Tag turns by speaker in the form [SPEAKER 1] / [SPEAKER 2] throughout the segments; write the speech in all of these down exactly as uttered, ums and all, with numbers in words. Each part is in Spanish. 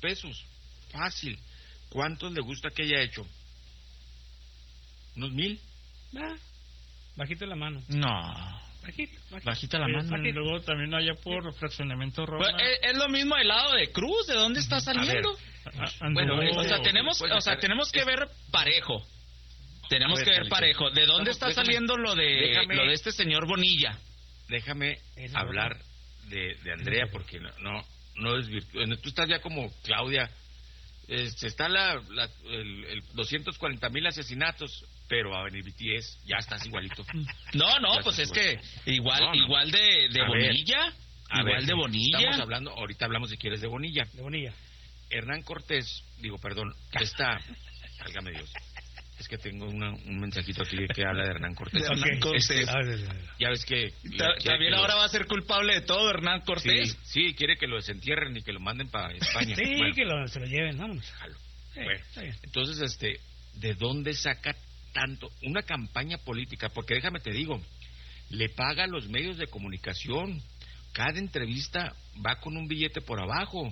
[SPEAKER 1] pesos. Fácil. ¿Cuántos le gusta que haya hecho? ¿Unos mil?
[SPEAKER 2] Ah, bajito la mano.
[SPEAKER 3] No.
[SPEAKER 2] Bajito, bajito.
[SPEAKER 3] Bajita la mano.
[SPEAKER 4] Y luego también allá por fraccionamiento Roma.
[SPEAKER 3] Pues, es, es lo mismo del lado de Cruz, ¿de dónde está saliendo?
[SPEAKER 4] A-
[SPEAKER 3] Bueno,
[SPEAKER 4] anduvo-
[SPEAKER 3] o sea, tenemos,
[SPEAKER 1] puede
[SPEAKER 3] o sea,
[SPEAKER 1] ser-
[SPEAKER 3] tenemos que ver parejo. Tenemos
[SPEAKER 1] A ver,
[SPEAKER 3] que ver
[SPEAKER 1] Carlito.
[SPEAKER 3] parejo. ¿De dónde
[SPEAKER 1] Vamos,
[SPEAKER 3] está
[SPEAKER 1] déjame-
[SPEAKER 3] saliendo lo de
[SPEAKER 1] déjame-
[SPEAKER 3] lo de este señor Bonilla?
[SPEAKER 1] Déjame
[SPEAKER 2] Ese
[SPEAKER 1] hablar de, de Andrea porque no no, no es virtud. Tú estás ya como Claudia. Este, está la, la el, el doscientos cuarenta mil asesinatos, pero a venir B T S ya estás igualito.
[SPEAKER 3] No, no,
[SPEAKER 1] Ya
[SPEAKER 3] pues
[SPEAKER 1] estás
[SPEAKER 3] es que igual
[SPEAKER 1] No, no.
[SPEAKER 3] igual de, de
[SPEAKER 1] A ver,
[SPEAKER 3] Bonilla,
[SPEAKER 1] A
[SPEAKER 3] igual
[SPEAKER 1] ver,
[SPEAKER 3] de Bonilla.
[SPEAKER 1] Estamos hablando, ahorita hablamos si quieres de Bonilla.
[SPEAKER 2] De Bonilla.
[SPEAKER 1] Hernán Cortés, digo, perdón, está, válgame Dios, es que tengo una, un mensajito aquí que habla de Hernán Cortés.
[SPEAKER 3] De Hernán
[SPEAKER 2] Ok.
[SPEAKER 3] Cortés.
[SPEAKER 1] Este,
[SPEAKER 2] A ver, a ver, a ver.
[SPEAKER 1] ya ves que...
[SPEAKER 3] Ta-
[SPEAKER 1] quiere
[SPEAKER 3] También
[SPEAKER 1] que lo-
[SPEAKER 3] ahora va a ser culpable de todo Hernán Cortés.
[SPEAKER 1] Sí, sí, quiere que lo desentierren y que lo manden para España.
[SPEAKER 2] Sí,
[SPEAKER 1] Bueno,
[SPEAKER 2] que lo, se lo lleven, vámonos.
[SPEAKER 1] jalo.
[SPEAKER 2] Sí,
[SPEAKER 1] Bueno,
[SPEAKER 2] está bien.
[SPEAKER 1] entonces, este, ¿de dónde saca tanto? Una campaña política, porque déjame te digo, le paga a los medios de comunicación. Cada entrevista va con un billete por abajo.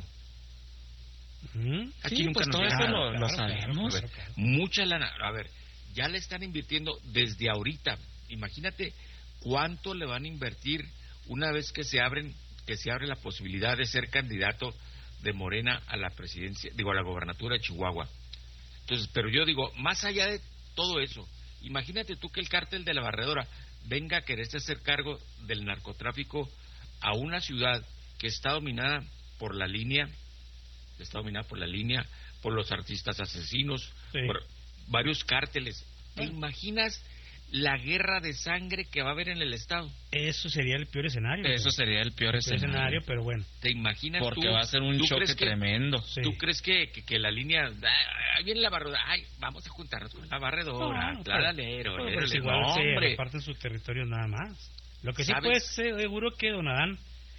[SPEAKER 2] Ujú.
[SPEAKER 1] Aquí
[SPEAKER 3] Sí,
[SPEAKER 1] nunca
[SPEAKER 3] pues
[SPEAKER 1] nos
[SPEAKER 3] todo
[SPEAKER 1] llega
[SPEAKER 3] eso
[SPEAKER 1] nada.
[SPEAKER 3] lo, lo
[SPEAKER 2] claro,
[SPEAKER 3] sabemos.
[SPEAKER 1] A ver,
[SPEAKER 2] claro.
[SPEAKER 1] mucha lana. A ver, ya le están invirtiendo desde ahorita. Imagínate cuánto le van a invertir una vez que se abren, que se abre la posibilidad de ser candidato de Morena a la presidencia, digo, a la gobernatura de Chihuahua. Entonces, pero yo digo, más allá de todo eso, imagínate tú que el cártel de la Barredora venga a quererse hacer cargo del narcotráfico a una ciudad que está dominada por la línea, está dominada por la línea, por los artistas asesinos,
[SPEAKER 2] Sí.
[SPEAKER 1] por varios cárteles. ¿Te imaginas la guerra de sangre que va a haber en el estado?
[SPEAKER 2] Eso sería el peor escenario.
[SPEAKER 3] Eso
[SPEAKER 2] pues.
[SPEAKER 3] sería el peor
[SPEAKER 2] El peor
[SPEAKER 3] escenario.
[SPEAKER 2] escenario, pero bueno.
[SPEAKER 1] ¿Te imaginas
[SPEAKER 3] Porque
[SPEAKER 1] tú?
[SPEAKER 3] va a ser un
[SPEAKER 1] ¿Tú
[SPEAKER 3] choque
[SPEAKER 1] crees que-
[SPEAKER 3] tremendo.
[SPEAKER 2] Sí.
[SPEAKER 1] ¿Tú crees que, que, que la línea, ah, ahí viene la barredora, ay, vamos a juntarnos con la barredora,
[SPEAKER 2] No,
[SPEAKER 1] claro,
[SPEAKER 2] pero-
[SPEAKER 1] alero,
[SPEAKER 2] pero
[SPEAKER 1] alero,
[SPEAKER 2] pues
[SPEAKER 1] alero.
[SPEAKER 2] igual
[SPEAKER 1] No,
[SPEAKER 2] se
[SPEAKER 1] hombre.
[SPEAKER 2] reparten su territorio nada más. Lo que sí
[SPEAKER 1] ¿Sabes?
[SPEAKER 2] puede ser seguro que Don Adán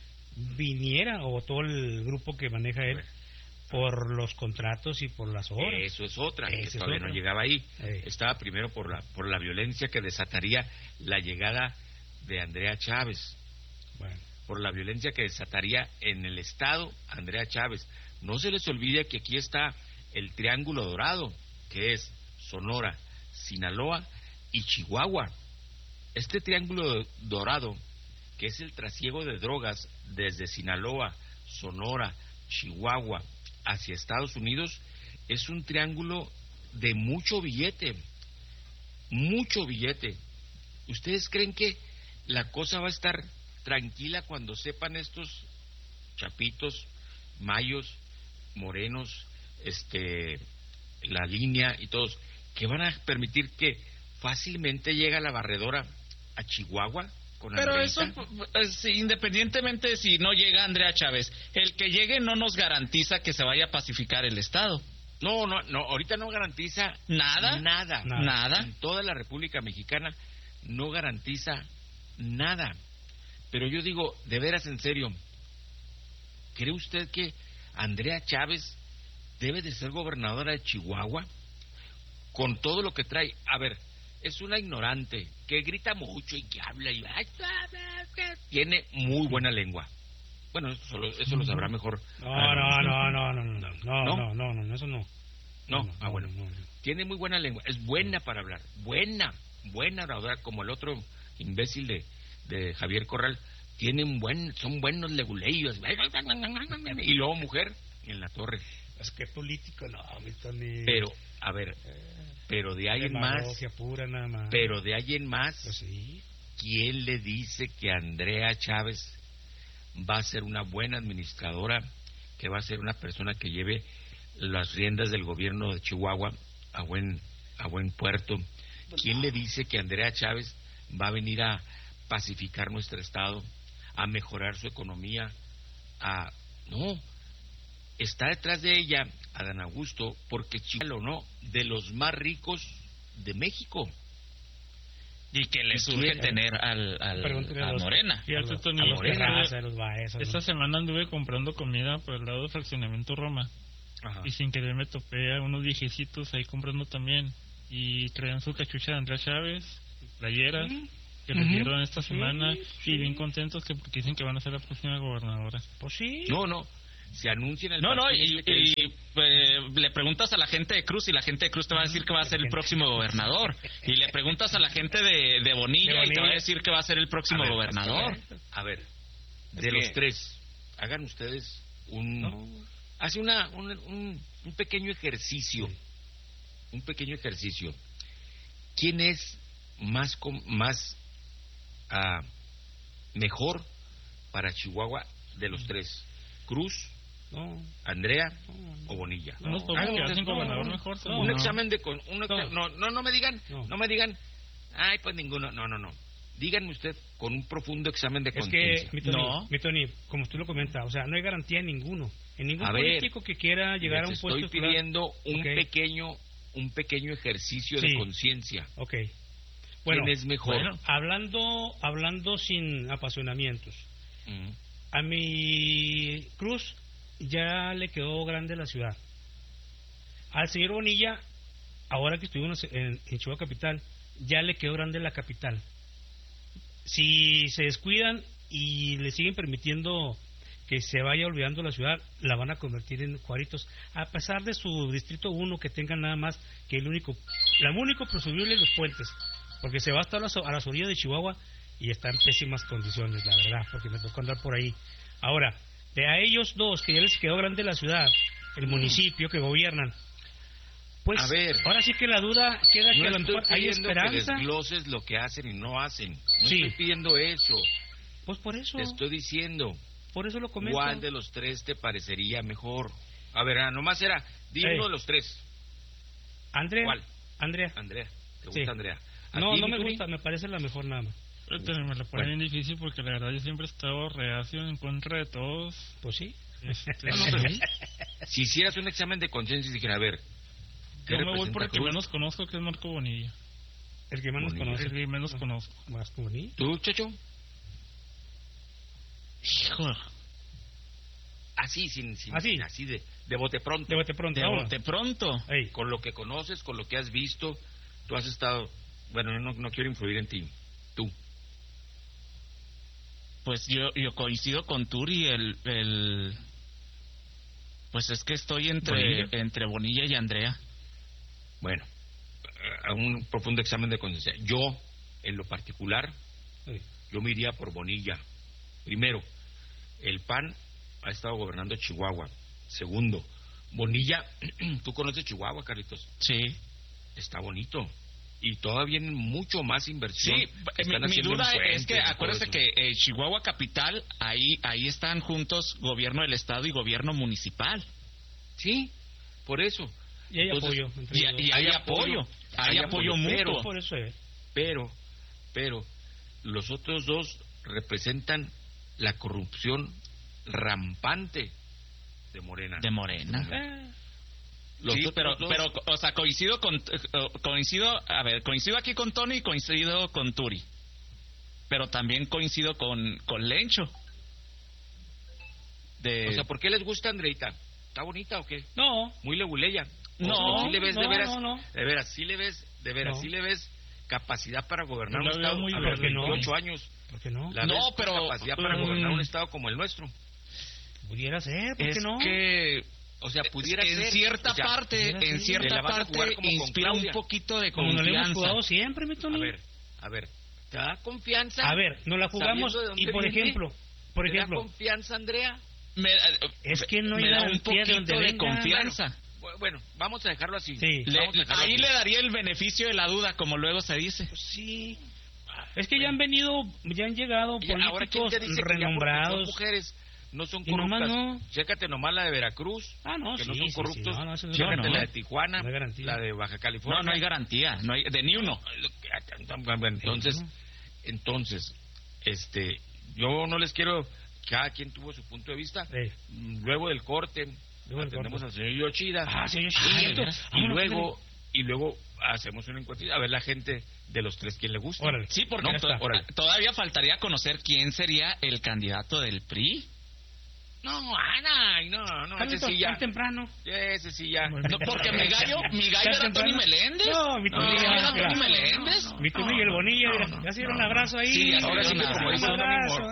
[SPEAKER 2] viniera o todo el grupo que maneja él
[SPEAKER 1] Bueno.
[SPEAKER 2] por los contratos y por las obras.
[SPEAKER 1] Eso es otra, que
[SPEAKER 2] Esa es
[SPEAKER 1] todavía
[SPEAKER 2] otra.
[SPEAKER 1] no llegaba ahí.
[SPEAKER 2] Ey.
[SPEAKER 1] Estaba primero por la por la violencia que desataría la llegada de Andrea Chávez,
[SPEAKER 2] Bueno,
[SPEAKER 1] por la violencia que desataría en el estado Andrea Chávez. No se les olvide que aquí está el Triángulo Dorado, que es Sonora, Sinaloa y Chihuahua. Este Triángulo Dorado, que es el trasiego de drogas desde Sinaloa, Sonora, Chihuahua hacia Estados Unidos, es un triángulo de mucho billete, mucho billete. ¿Ustedes creen que la cosa va a estar tranquila cuando sepan estos chapitos, mayos, morenos, este, la línea y todos, que van a permitir que fácilmente llegue la barredora a Chihuahua con
[SPEAKER 3] Pero
[SPEAKER 1] Andreita?
[SPEAKER 3] eso, eh, sí, independientemente de si no llega Andrea Chávez, el que llegue no nos garantiza que se vaya a pacificar el Estado.
[SPEAKER 1] No, no, no, ahorita no garantiza
[SPEAKER 3] ¿Nada?
[SPEAKER 1] nada,
[SPEAKER 2] Nada.
[SPEAKER 3] Nada.
[SPEAKER 1] En toda la República Mexicana no garantiza nada. Pero yo digo, de veras, en serio, ¿cree usted que Andrea Chávez debe de ser gobernadora de Chihuahua? Con todo lo que trae. A ver, es una ignorante que grita mucho y que habla y tiene muy buena lengua. Bueno, eso, solo, eso lo sabrá mejor.
[SPEAKER 2] no, no, no, no, no, no, no,
[SPEAKER 1] ¿No?
[SPEAKER 2] no, no, no, no, eso no.
[SPEAKER 1] No, ah, bueno.
[SPEAKER 2] no, no.
[SPEAKER 1] Tiene muy buena lengua, es buena para hablar, buena, buena oradora, como el otro imbécil de, de Javier Corral. Tienen buen, son buenos leguleyos. Y luego mujer en la torre.
[SPEAKER 2] Es que político, no, mi Tony.
[SPEAKER 1] Pero, a ver, pero de ahí en más,
[SPEAKER 2] Demagogia pura nada más.
[SPEAKER 1] pero de ahí en más,
[SPEAKER 2] Pues sí.
[SPEAKER 1] ¿quién le dice que Andrea Chávez va a ser una buena administradora, que va a ser una persona que lleve las riendas del gobierno de Chihuahua a buen a buen puerto? ¿Quién le dice que Andrea Chávez va a venir a pacificar nuestro estado, a mejorar su economía? A no, está detrás de ella Adán Augusto, porque Chihuahua, no, de los más ricos de México.
[SPEAKER 3] Y que le
[SPEAKER 1] ¿Y
[SPEAKER 3] surge
[SPEAKER 1] quién?
[SPEAKER 3] tener al, al,
[SPEAKER 2] Pregúntale
[SPEAKER 3] a
[SPEAKER 2] los-
[SPEAKER 3] Morena.
[SPEAKER 4] Y
[SPEAKER 2] a
[SPEAKER 4] al
[SPEAKER 2] los,
[SPEAKER 4] Tony,
[SPEAKER 2] a los
[SPEAKER 1] Morena.
[SPEAKER 2] Terraza, a los Baezas,
[SPEAKER 4] Esta
[SPEAKER 2] ¿no?
[SPEAKER 4] semana anduve comprando comida por el lado del fraccionamiento Roma.
[SPEAKER 1] Ajá.
[SPEAKER 4] Y sin querer me topé a unos viejecitos ahí comprando también. Y traían su cachucha de Andrea Chávez, playeras, que les
[SPEAKER 2] Ujú.
[SPEAKER 4] dieron esta
[SPEAKER 2] Sí,
[SPEAKER 4] semana.
[SPEAKER 2] sí.
[SPEAKER 4] Y bien contentos que porque dicen que van a ser la próxima gobernadora.
[SPEAKER 2] Pues sí.
[SPEAKER 1] No, no. se anuncia en el
[SPEAKER 3] No, no,
[SPEAKER 1] partido
[SPEAKER 3] y,
[SPEAKER 1] este que
[SPEAKER 3] y,
[SPEAKER 1] dice,
[SPEAKER 3] eh, le preguntas a la gente de Cruz y la gente de Cruz te va a decir que va a ser el próximo gobernador. Y le preguntas a la gente de, de, Bonilla,
[SPEAKER 2] De
[SPEAKER 3] y te va a
[SPEAKER 2] Bonilla.
[SPEAKER 3] decir que va a ser el próximo
[SPEAKER 1] a ver,
[SPEAKER 3] gobernador.
[SPEAKER 1] A ver, de
[SPEAKER 3] Es
[SPEAKER 1] los
[SPEAKER 3] que-
[SPEAKER 1] tres, hagan ustedes un...
[SPEAKER 2] No.
[SPEAKER 1] Hace una, un, un, un pequeño ejercicio, un pequeño ejercicio. ¿Quién es más, com- más ah, mejor para Chihuahua de los tres? ¿Cruz,
[SPEAKER 2] No,
[SPEAKER 1] Andrea
[SPEAKER 2] no, no.
[SPEAKER 1] o Bonilla?
[SPEAKER 4] No nos
[SPEAKER 2] No,
[SPEAKER 4] podemos
[SPEAKER 1] hagan
[SPEAKER 4] quedar
[SPEAKER 1] ustedes-
[SPEAKER 4] sin gobernador
[SPEAKER 2] no,
[SPEAKER 4] mejor.
[SPEAKER 2] no,
[SPEAKER 1] Un
[SPEAKER 2] no.
[SPEAKER 1] examen de... Con, un exa-
[SPEAKER 2] No.
[SPEAKER 1] no, no, no me digan,
[SPEAKER 2] No.
[SPEAKER 1] no me digan, ay, pues ninguno, no, no, no. Díganme usted con un profundo examen de
[SPEAKER 2] Es que,
[SPEAKER 1] conciencia.
[SPEAKER 2] mi Tony,
[SPEAKER 3] No.
[SPEAKER 2] mi Tony, como tú lo comentas, o sea, no hay garantía en ninguno. En ningún
[SPEAKER 1] A ver,
[SPEAKER 2] político que quiera llegar a
[SPEAKER 1] Les
[SPEAKER 2] un
[SPEAKER 1] estoy
[SPEAKER 2] puesto escolar-
[SPEAKER 1] pidiendo un
[SPEAKER 2] Ok.
[SPEAKER 1] pequeño un pequeño ejercicio
[SPEAKER 2] Sí.
[SPEAKER 1] de conciencia.
[SPEAKER 2] Ok. Bueno,
[SPEAKER 1] ¿Quién es mejor?
[SPEAKER 3] bueno.
[SPEAKER 2] hablando, hablando sin apasionamientos.
[SPEAKER 1] Mm.
[SPEAKER 2] A mi Cruz ya le quedó grande la ciudad. Al señor Bonilla, ahora que estuvimos en, en Chihuahua Capital, ya le quedó grande la capital. Si se descuidan y le siguen permitiendo que se vaya olvidando la ciudad, la van a convertir en Juaritos, a pesar de su distrito uno que tengan nada más que el único, la único presumible es los puentes, porque se va hasta a las, a las orillas de Chihuahua y está en pésimas condiciones, la verdad, porque me tocó andar por ahí. Ahora, de a ellos dos que ya les quedó grande la ciudad, el municipio que gobiernan, pues
[SPEAKER 1] A ver.
[SPEAKER 2] ahora sí que la duda queda que
[SPEAKER 1] No
[SPEAKER 2] a lo
[SPEAKER 1] estoy
[SPEAKER 2] mejor hay
[SPEAKER 1] pidiendo que
[SPEAKER 2] esperanza.
[SPEAKER 1] desgloses lo que hacen y no hacen. No
[SPEAKER 2] Sí.
[SPEAKER 1] estoy pidiendo eso.
[SPEAKER 2] Pues por eso,
[SPEAKER 1] Te estoy diciendo,
[SPEAKER 2] por eso lo comento.
[SPEAKER 1] ¿cuál de los tres te parecería mejor? A ver, ah, nomás era, di
[SPEAKER 2] Ey.
[SPEAKER 1] uno de los tres.
[SPEAKER 2] Andrea,
[SPEAKER 1] ¿Cuál?
[SPEAKER 2] Andrea.
[SPEAKER 1] Andrea, ¿te
[SPEAKER 2] Sí.
[SPEAKER 1] gusta Andrea? ¿A
[SPEAKER 2] No,
[SPEAKER 1] ti,
[SPEAKER 2] no me
[SPEAKER 1] Mituri?
[SPEAKER 2] gusta, me parece la mejor nada más.
[SPEAKER 4] Pero me lo pone
[SPEAKER 1] Bueno.
[SPEAKER 4] bien difícil porque la verdad yo siempre he estado reacio en contra de todos.
[SPEAKER 2] Pues sí.
[SPEAKER 4] Este,
[SPEAKER 1] No, no, pero si hicieras un examen de conciencia y dijera, a ver, ¿qué
[SPEAKER 4] yo me voy
[SPEAKER 1] representa
[SPEAKER 4] por el que
[SPEAKER 1] Cruz?
[SPEAKER 4] menos conozco, que es Marco Bonilla.
[SPEAKER 2] El que más nos
[SPEAKER 1] Bonilla.
[SPEAKER 2] conoce.
[SPEAKER 4] El que menos
[SPEAKER 2] Ah,
[SPEAKER 4] conozco.
[SPEAKER 2] Más Bonilla.
[SPEAKER 1] ¿Tú, Checho?
[SPEAKER 4] Hijo,
[SPEAKER 1] Así, sin, sin,
[SPEAKER 2] Así.
[SPEAKER 1] así de, de bote pronto.
[SPEAKER 2] De bote pronto.
[SPEAKER 3] De
[SPEAKER 2] vámonos.
[SPEAKER 3] bote pronto.
[SPEAKER 2] Ey,
[SPEAKER 1] Con lo que conoces, con lo que has visto, tú has estado... Bueno, yo no, no quiero influir en ti. Tú.
[SPEAKER 3] Pues yo, yo coincido con Turi, el, el... Pues es que estoy entre
[SPEAKER 1] ¿Bonilla?
[SPEAKER 3] entre Bonilla y Andrea.
[SPEAKER 1] Bueno, a un profundo examen de conciencia. Yo, en lo particular,
[SPEAKER 2] ey.
[SPEAKER 1] yo me iría por Bonilla. Primero, el P A N ha estado gobernando Chihuahua. Segundo, Bonilla, tú conoces Chihuahua, Carlitos.
[SPEAKER 3] Sí.
[SPEAKER 1] Está bonito. Y todavía hay mucho más inversión.
[SPEAKER 3] Sí,
[SPEAKER 1] que
[SPEAKER 3] mi,
[SPEAKER 1] están
[SPEAKER 3] mi
[SPEAKER 1] haciendo en
[SPEAKER 3] duda
[SPEAKER 1] puentes
[SPEAKER 3] es que
[SPEAKER 1] y todo
[SPEAKER 3] acuérdate
[SPEAKER 1] eso.
[SPEAKER 3] que eh, Chihuahua Capital, ahí ahí están juntos gobierno del estado y gobierno municipal.
[SPEAKER 1] Sí, por eso.
[SPEAKER 2] Y hay
[SPEAKER 1] Entonces,
[SPEAKER 2] apoyo. entre
[SPEAKER 3] Y,
[SPEAKER 2] los dos.
[SPEAKER 3] y hay
[SPEAKER 1] Hay
[SPEAKER 3] apoyo,
[SPEAKER 1] apoyo,
[SPEAKER 3] hay
[SPEAKER 1] hay
[SPEAKER 3] apoyo
[SPEAKER 1] apoyo, pero-
[SPEAKER 3] mutuo.
[SPEAKER 2] Por eso es.
[SPEAKER 1] Pero, pero, los otros dos representan la corrupción rampante de Morena.
[SPEAKER 3] De Morena.
[SPEAKER 2] Eh,
[SPEAKER 1] Los
[SPEAKER 3] Sí,
[SPEAKER 1] otros
[SPEAKER 3] pero,
[SPEAKER 1] dos-
[SPEAKER 3] pero, o sea, coincido con, eh, coincido, a ver, coincido aquí con Tony y coincido con Turi. Pero también coincido con, con Lencho. De,
[SPEAKER 1] O sea, ¿por qué les gusta Andreita? ¿Está bonita o qué?
[SPEAKER 2] no,
[SPEAKER 1] Muy leguleya.
[SPEAKER 3] No,
[SPEAKER 1] ¿sí le ves de
[SPEAKER 2] no,
[SPEAKER 1] veras?
[SPEAKER 2] no, no.
[SPEAKER 1] De veras, sí le ves, de veras,
[SPEAKER 2] No.
[SPEAKER 1] sí le ves capacidad para gobernar
[SPEAKER 4] Yo
[SPEAKER 1] un
[SPEAKER 4] la veo
[SPEAKER 1] estado.
[SPEAKER 4] muy
[SPEAKER 1] A ver,
[SPEAKER 2] verde, ¿no?
[SPEAKER 1] veintiocho años.
[SPEAKER 2] ¿por qué no?
[SPEAKER 1] La
[SPEAKER 3] No,
[SPEAKER 1] ves con
[SPEAKER 3] pero,
[SPEAKER 1] capacidad para
[SPEAKER 3] mm,
[SPEAKER 1] gobernar un estado como el nuestro.
[SPEAKER 2] Pudiera ser, ¿por
[SPEAKER 3] es
[SPEAKER 2] qué no?
[SPEAKER 3] que
[SPEAKER 1] O sea, pudiera
[SPEAKER 3] en
[SPEAKER 1] ser.
[SPEAKER 3] cierta
[SPEAKER 1] o sea,
[SPEAKER 3] parte,
[SPEAKER 2] pudiera
[SPEAKER 3] en
[SPEAKER 2] ser.
[SPEAKER 1] Te
[SPEAKER 3] cierta
[SPEAKER 1] la vas a jugar
[SPEAKER 3] parte
[SPEAKER 1] como con
[SPEAKER 3] inspira un
[SPEAKER 1] Claudia.
[SPEAKER 3] poquito de
[SPEAKER 2] Como no le hemos
[SPEAKER 3] confianza.
[SPEAKER 2] jugado siempre, mi Tony.
[SPEAKER 1] A ver, a ver, ¿te da confianza?
[SPEAKER 2] A ver, nos la jugamos
[SPEAKER 1] ¿Sabiendo de dónde
[SPEAKER 2] y por
[SPEAKER 1] viene?
[SPEAKER 2] ejemplo, por
[SPEAKER 1] ¿Te da
[SPEAKER 2] ejemplo,
[SPEAKER 1] confianza, Andrea?
[SPEAKER 3] Me, eh,
[SPEAKER 2] Es que no hay
[SPEAKER 3] me da un
[SPEAKER 2] garantía de
[SPEAKER 3] poquito
[SPEAKER 2] donde
[SPEAKER 3] de,
[SPEAKER 2] venga.
[SPEAKER 3] confianza.
[SPEAKER 1] Bu- Bueno, vamos a dejarlo así.
[SPEAKER 2] Sí.
[SPEAKER 3] Le-
[SPEAKER 1] Vamos a dejarlo
[SPEAKER 3] ahí
[SPEAKER 1] así.
[SPEAKER 3] le daría el beneficio de la duda, como luego se dice.
[SPEAKER 2] pues sí. Es que ya han venido, ya han llegado
[SPEAKER 1] Y ahora, ¿quién
[SPEAKER 2] políticos
[SPEAKER 1] te dice que ya porque son
[SPEAKER 2] renombrados.
[SPEAKER 1] mujeres no son
[SPEAKER 2] Y nomás
[SPEAKER 1] corruptas?
[SPEAKER 2] no.
[SPEAKER 1] Chécate nomás la de Veracruz,
[SPEAKER 2] Ah, no,
[SPEAKER 1] que
[SPEAKER 2] sí,
[SPEAKER 1] no son
[SPEAKER 2] sí, sí.
[SPEAKER 1] corruptos.
[SPEAKER 2] No, no, eso no es
[SPEAKER 1] Chécate
[SPEAKER 3] garantía.
[SPEAKER 1] la de Tijuana,
[SPEAKER 2] No hay garantía.
[SPEAKER 1] la de Baja California.
[SPEAKER 3] No, no hay garantía, no hay de ni uno.
[SPEAKER 1] Bueno, entonces,
[SPEAKER 2] Sí.
[SPEAKER 1] entonces, este, yo no les quiero, cada quien tuvo su punto de vista.
[SPEAKER 2] Sí.
[SPEAKER 1] Luego del corte,
[SPEAKER 2] Luego del
[SPEAKER 1] atendemos
[SPEAKER 2] corte.
[SPEAKER 1] al señor Yoshida.
[SPEAKER 2] Ah, señor
[SPEAKER 1] y-
[SPEAKER 2] Yoshida.
[SPEAKER 1] y,
[SPEAKER 2] Vámonos,
[SPEAKER 1] luego, y luego hacemos una encuesta a ver la gente de los tres quién le gusta.
[SPEAKER 2] Órale.
[SPEAKER 3] Sí, porque
[SPEAKER 1] No,
[SPEAKER 3] to-
[SPEAKER 1] está, órale.
[SPEAKER 3] todavía faltaría conocer quién sería el candidato del P R I.
[SPEAKER 1] No, Ana, no, no, ese
[SPEAKER 2] Carlitos,
[SPEAKER 1] sí ya.
[SPEAKER 2] muy temprano.
[SPEAKER 1] Ese sí ya.
[SPEAKER 2] Bueno.
[SPEAKER 3] No, porque mi gallo, mi gallo
[SPEAKER 2] ¿Tan
[SPEAKER 3] era Tony
[SPEAKER 2] temprano?
[SPEAKER 3] Meléndez.
[SPEAKER 2] No, mi Tony
[SPEAKER 3] mi gallo era
[SPEAKER 2] ya-
[SPEAKER 3] Tony Meléndez.
[SPEAKER 2] Mi Tony y el Bonilla,
[SPEAKER 1] no,
[SPEAKER 2] mira,
[SPEAKER 1] no,
[SPEAKER 2] ya se dieron un abrazo ahí.
[SPEAKER 3] Sí, ya se
[SPEAKER 1] Ahora sí
[SPEAKER 3] dieron
[SPEAKER 1] que como
[SPEAKER 3] un
[SPEAKER 1] dice
[SPEAKER 2] un
[SPEAKER 1] Tony
[SPEAKER 2] abrazo,
[SPEAKER 1] Moore,
[SPEAKER 2] no, ya.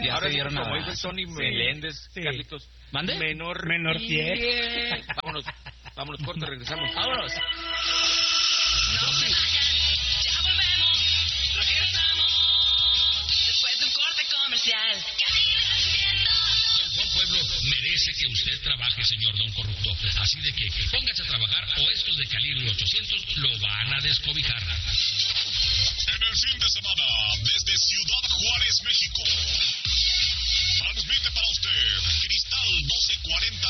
[SPEAKER 3] Ya
[SPEAKER 1] Ahora
[SPEAKER 3] se
[SPEAKER 1] sí,
[SPEAKER 3] dieron
[SPEAKER 1] como
[SPEAKER 3] a-
[SPEAKER 1] dijo el Tony
[SPEAKER 2] Sí.
[SPEAKER 1] Meléndez,
[SPEAKER 2] Sí.
[SPEAKER 1] Carlitos.
[SPEAKER 3] ¿Mande?
[SPEAKER 1] Menor,
[SPEAKER 2] Menor
[SPEAKER 1] pie.
[SPEAKER 2] pie.
[SPEAKER 1] Vámonos, vámonos, corto, regresamos.
[SPEAKER 3] Vámonos.
[SPEAKER 5] No se vayan, ya volvemos, regresamos, después de un corte comercial.
[SPEAKER 6] Don Juan Pueblo merece que usted trabaje, señor Don Corrupto. Así de que póngase a trabajar o estos de calibre ochocientos lo van a descobijar. En el fin de semana, desde Ciudad Juárez, México, transmite para usted Cristal doce cuarenta